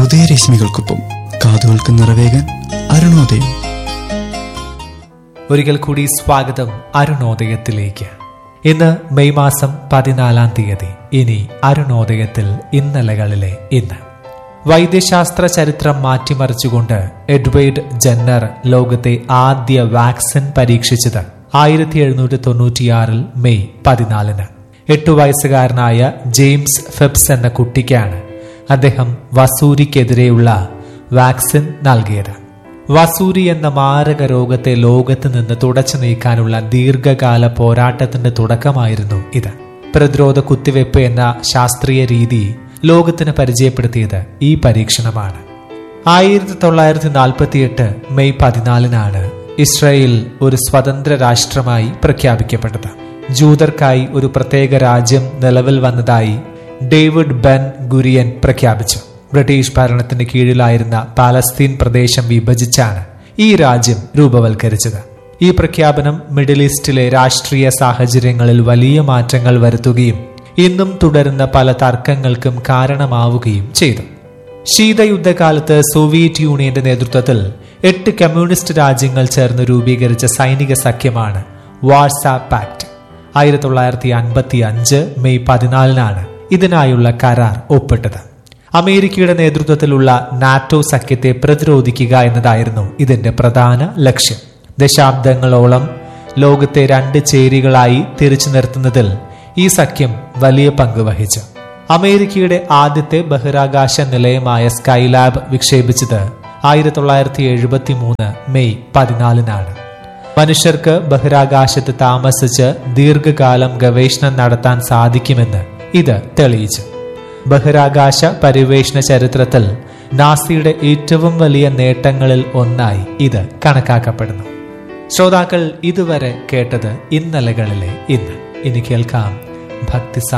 ഉദയരശ്മികൾക്കൊപ്പം കാതുകൾക്ക് നിറവേകാൻ അരുണോദയം. ഒരിക്കൽ കൂടി സ്വാഗതം അരുണോദയത്തിലേക്ക്. ഇന്ന് മെയ് മാസം 14-ാം തീയതി. ഇനി അരുണോദയത്തിൽ ഇന്നലകളിലെ ഇന്ന്. വൈദ്യശാസ്ത്ര ചരിത്രം മാറ്റിമറിച്ചുകൊണ്ട് എഡ്വേർഡ് ജെന്നർ ലോകത്തെ ആദ്യ വാക്സിൻ പരീക്ഷിച്ചത് 1796 മെയ് 14. 8 വയസ്സുകാരനായ ജെയിംസ് ഫെബ്സ് എന്ന കുട്ടിക്കാണ് അദ്ദേഹം വസൂരിക്കെതിരെയുള്ള വാക്സിൻ നൽകിയത്. വസൂരി എന്ന മാരക രോഗത്തെ ലോകത്ത് നിന്ന് തുടച്ചു നീക്കാനുള്ള ദീർഘകാല പോരാട്ടത്തിന്റെ തുടക്കമായിരുന്നു ഇത്. പ്രതിരോധ കുത്തിവെപ്പ് എന്ന ശാസ്ത്രീയ രീതി ലോകത്തിന് പരിചയപ്പെടുത്തിയത് ഈ പരീക്ഷണമാണ്. 1948 മെയ് 14 ഇസ്രായേൽ ഒരു സ്വതന്ത്ര രാഷ്ട്രമായി പ്രഖ്യാപിക്കപ്പെട്ടത്. ജൂതർക്കായി ഒരു പ്രത്യേക രാജ്യം നിലവിൽ വന്നതായി ഡേവിഡ് ബെൻ ഗുരിയൻ പ്രഖ്യാപിച്ചു. ബ്രിട്ടീഷ് ഭരണത്തിന് കീഴിലായിരുന്ന പാലസ്തീൻ പ്രദേശം വിഭജിച്ചാണ് ഈ രാജ്യം രൂപവൽക്കരിച്ചത്. ഈ പ്രഖ്യാപനം മിഡിൽ ഈസ്റ്റിലെ രാഷ്ട്രീയ സാഹചര്യങ്ങളിൽ വലിയ മാറ്റങ്ങൾ വരുത്തുകയും ഇന്നും തുടരുന്ന പല തർക്കങ്ങൾക്കും കാരണമാവുകയും ചെയ്തു. ശീതയുദ്ധകാലത്ത് സോവിയറ്റ് യൂണിയന്റെ നേതൃത്വത്തിൽ 8 കമ്മ്യൂണിസ്റ്റ് രാജ്യങ്ങൾ ചേർന്ന് രൂപീകരിച്ച സൈനിക സഖ്യമാണ് വാർസാ പാക്ട്. 1955 മെയ് 14 ഇതിനായുള്ള കരാർ ഒപ്പിട്ടത്. അമേരിക്കയുടെ നേതൃത്വത്തിലുള്ള നാറ്റോ സഖ്യത്തെ പ്രതിരോധിക്കുക എന്നതായിരുന്നു ഇതിന്റെ പ്രധാന ലക്ഷ്യം. ദശാബ്ദങ്ങളോളം ലോകത്തെ 2 ചേരികളായി തിരിച്ചു നിർത്തുന്നതിൽ ഈ സഖ്യം വലിയ പങ്ക് വഹിച്ചു. അമേരിക്കയുടെ ആദ്യത്തെ ബഹിരാകാശ നിലയമായ സ്കൈലാബ് വിക്ഷേപിച്ചത് 1973 മെയ് 14. മനുഷ്യർക്ക് ബഹിരാകാശത്ത് താമസിച്ച് ദീർഘകാലം ഗവേഷണം നടത്താൻ സാധിക്കുമെന്ന് ഇത് തെളിയിച്ചു. ബഹിരാകാശ പര്യവേഷണ ചരിത്രത്തിൽ നാസയുടെ ഏറ്റവും വലിയ നേട്ടങ്ങളിൽ ഒന്നായി ഇത് കണക്കാക്കപ്പെടുന്നു. ശ്രോതാക്കൾ ഇതുവരെ കേട്ടത് ഇന്നലകളിലെ ഇന്ന്. ഇനി കേൾക്കാം ഭക്തി